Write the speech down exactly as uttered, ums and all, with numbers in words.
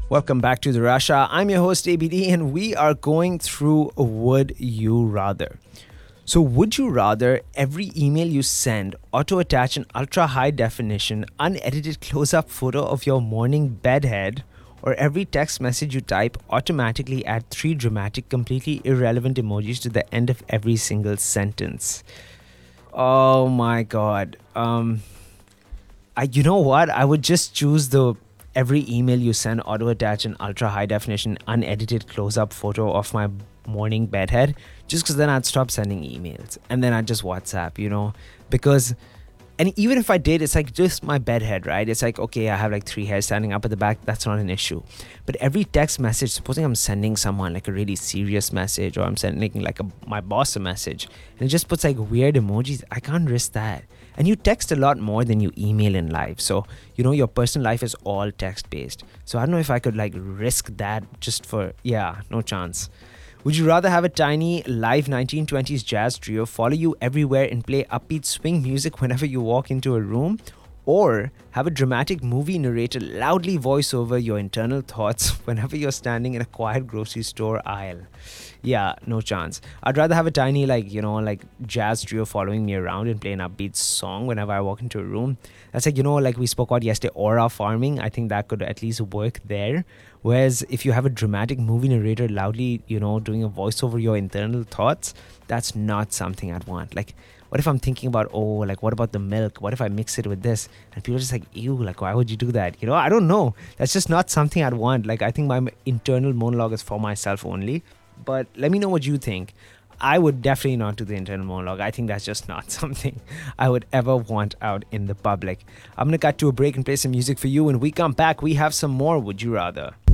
Welcome back to the Rasha. I'm your host A B D and we are going through Would You Rather. So would you rather every email you send auto attach an ultra high definition unedited close-up photo of your morning bedhead, or every text message you type automatically add three dramatic completely irrelevant emojis to the end of every single sentence? Oh my god. Um I you know what? I would just choose the every email you send auto attach an ultra high definition unedited close up photo of my morning bedhead, just because then I'd stop sending emails and then I'd just WhatsApp, you know, because and even if I did, it's like just my bedhead, right? It's like, okay, I have like three hairs standing up at the back. That's not an issue. But every text message, supposing I'm sending someone like a really serious message, or I'm sending like a, my boss a message, and it just puts like weird emojis, I can't risk that. And you text a lot more than you email in life. So, you know, your personal life is all text based. So I don't know if I could like risk that just for, yeah, no chance. Would you rather have a tiny, live nineteen twenties jazz trio follow you everywhere and play upbeat swing music whenever you walk into a room? Or have a dramatic movie narrator loudly voice over your internal thoughts whenever you're standing in a quiet grocery store aisle? Yeah, no chance. I'd rather have a tiny, like, you know, like jazz trio following me around and play an upbeat song whenever I walk into a room. That's like, you know, like we spoke about yesterday, aura farming. I think that could at least work there. Whereas if you have a dramatic movie narrator loudly, you know, doing a voice over your internal thoughts, that's not something I'd want. Like, what if I'm thinking about, oh, like, what about the milk? What if I mix it with this? And people are just like, ew, like, why would you do that? You know, I don't know. That's just not something I'd want. Like, I think my internal monologue is for myself only. But let me know what you think. I would definitely not do the internal monologue. I think that's just not something I would ever want out in the public. I'm going to cut to a break and play some music for you. When we come back, we have some more Would You Rather.